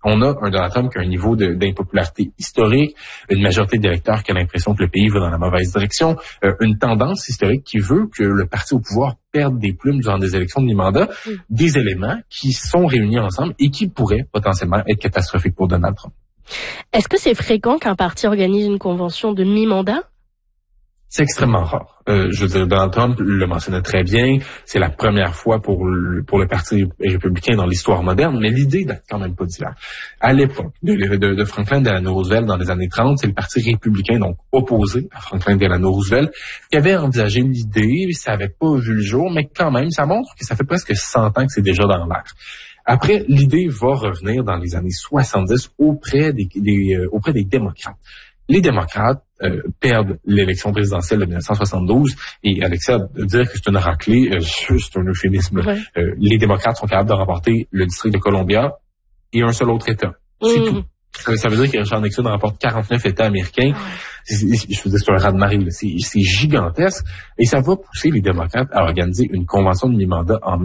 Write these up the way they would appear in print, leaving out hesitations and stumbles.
On a un Donald Trump qui a un niveau d'impopularité historique, une majorité d'électeurs qui a l'impression que le pays va dans la mauvaise direction, une tendance historique qui veut que le parti au pouvoir perde des plumes durant des élections de mi-mandat, des éléments qui sont réunis ensemble et qui pourraient potentiellement être catastrophiques pour Donald Trump. Est-ce que c'est fréquent qu'un parti organise une convention de mi-mandat? C'est extrêmement rare. Je veux dire, Donald Trump le mentionnait très bien. C'est la première fois pour le Parti républicain dans l'histoire moderne, mais l'idée date quand même pas d'hier. À l'époque de Franklin Delano Roosevelt dans les années 30, c'est le Parti républicain, donc opposé à Franklin Delano Roosevelt, qui avait envisagé l'idée. Ça avait pas vu le jour, mais quand même, ça montre que ça fait presque 100 ans que c'est déjà dans l'air. Après, l'idée va revenir dans les années 70 auprès des démocrates. Les démocrates perdent l'élection présidentielle de 1972 et Alexia, de dire que c'est une raclée, c'est un euphémisme. Ouais. Les démocrates sont capables de remporter le district de Columbia et un seul autre État. C'est tout. Ça veut dire que Richard Nixon remporte 49 États américains. Je veux dire, c'est un raz-de-marée. C'est gigantesque. Et ça va pousser les démocrates à organiser une convention de mi-mandat en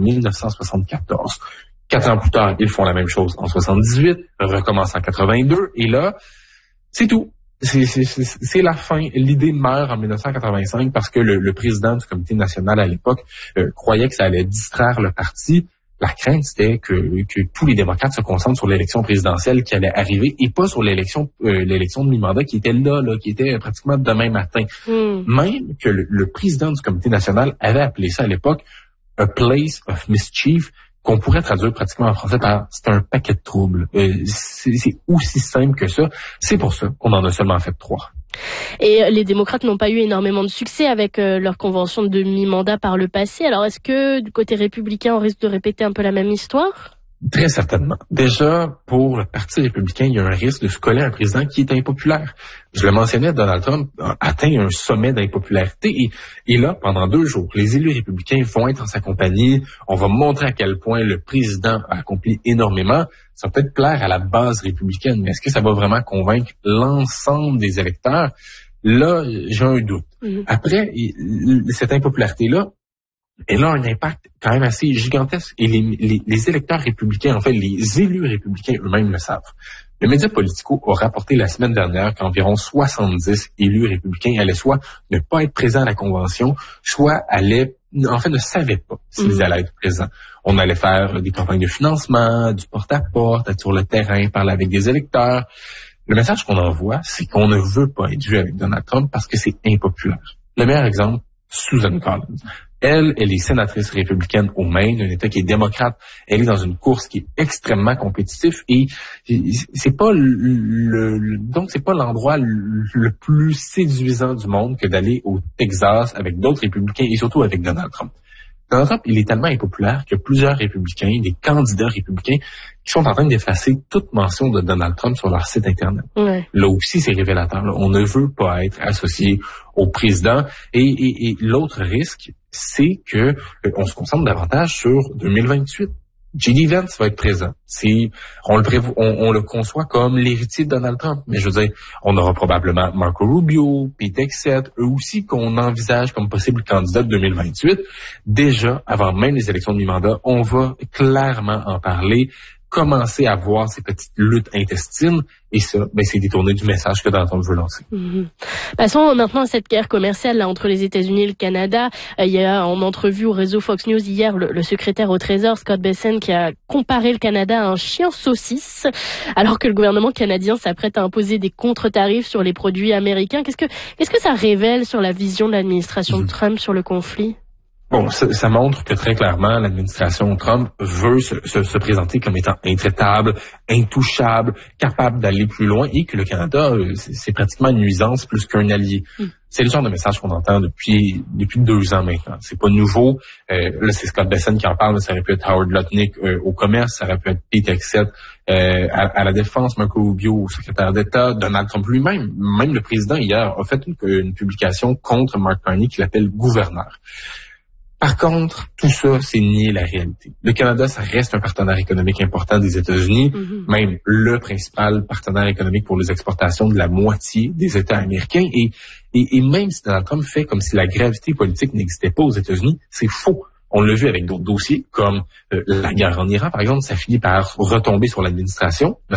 1974. 4 ans plus tard, ils font la même chose en 78, recommencent en 82, et là, c'est tout. C'est la fin. L'idée meurt en 1985 parce que le président du comité national à l'époque croyait que ça allait distraire le parti. La crainte, c'était que tous les démocrates se concentrent sur l'élection présidentielle qui allait arriver et pas sur l'élection de mi-mandat qui était là, qui était pratiquement demain matin. Même que le président du comité national avait appelé ça à l'époque « a place of mischief », qu'on pourrait traduire pratiquement en français par « c'est un paquet de troubles ». C'est aussi simple que ça. C'est pour ça qu'on en a seulement fait 3. Et les démocrates n'ont pas eu énormément de succès avec leur convention de mi-mandat par le passé. Alors est-ce que du côté républicain, on risque de répéter un peu la même histoire? Très certainement. Déjà, pour le Parti républicain, il y a un risque de se coller à un président qui est impopulaire. Je le mentionnais, Donald Trump a atteint un sommet d'impopularité et là, pendant 2 jours, les élus républicains vont être en sa compagnie. On va montrer à quel point le président a accompli énormément. Ça va peut-être plaire à la base républicaine, mais est-ce que ça va vraiment convaincre l'ensemble des électeurs? Là, j'ai un doute. Après, cette impopularité-là, elle a un impact quand même assez gigantesque. Et les électeurs républicains, en fait, les élus républicains eux-mêmes le savent. Le média Politico a rapporté la semaine dernière qu'environ 70 élus républicains allaient soit ne pas être présents à la convention, soit ne savaient pas s'ils allaient être présents. On allait faire des campagnes de financement, du porte-à-porte, être sur le terrain, parler avec des électeurs. Le message qu'on envoie, c'est qu'on ne veut pas être vu avec Donald Trump parce que c'est impopulaire. Le meilleur exemple, Susan Collins. Elle est sénatrice républicaine au Maine, un État qui est démocrate. Elle est dans une course qui est extrêmement compétitive et c'est pas l'endroit le plus séduisant du monde que d'aller au Texas avec d'autres républicains et surtout avec Donald Trump. Donald Trump, il est tellement impopulaire que plusieurs républicains, des candidats républicains, qui sont en train d'effacer toute mention de Donald Trump sur leur site Internet. Ouais. Là aussi, c'est révélateur. Là. On ne veut pas être associé au président. Et l'autre risque, c'est que on se concentre davantage sur 2028. J.D. Vance va être présent. On le conçoit comme l'héritier de Donald Trump. Mais je veux dire, on aura probablement Marco Rubio, Pete Hegseth, eux aussi qu'on envisage comme possible candidat de 2028. Déjà, avant même les élections de mi-mandat, on va clairement en parler, commencer à voir ces petites luttes intestines. Et ça, c'est détourné du message que Donald Trump veut lancer. Passons maintenant à cette guerre commerciale là, entre les États-Unis et le Canada. Il y a en entrevue au réseau Fox News hier le secrétaire au Trésor, Scott Bessent, qui a comparé le Canada à un chien saucisse, alors que le gouvernement canadien s'apprête à imposer des contre-tarifs sur les produits américains. Qu'est-ce que ça révèle sur la vision de l'administration de Trump sur le conflit? Bon, ça montre que très clairement, l'administration Trump veut se présenter comme étant intraitable, intouchable, capable d'aller plus loin et que le Canada, c'est pratiquement une nuisance plus qu'un allié. C'est le genre de message qu'on entend depuis 2 ans maintenant. C'est pas nouveau. Là, c'est Scott Bessent qui en parle. Ça aurait pu être Howard Lutnick au commerce, ça aurait pu être Pete Hegseth à la défense, Marco Rubio au secrétaire d'État, Donald Trump lui-même. Même le président hier a fait une publication contre Mark Carney qui l'appelle gouverneur. Par contre, tout ça, c'est nier la réalité. Le Canada, ça reste un partenaire économique important des États-Unis, même le principal partenaire économique pour les exportations de la moitié des États américains. Et même si Donald Trump fait comme si la gravité politique n'existait pas aux États-Unis, c'est faux. On l'a vu avec d'autres dossiers, comme la guerre en Iran, par exemple, ça finit par retomber sur l'administration.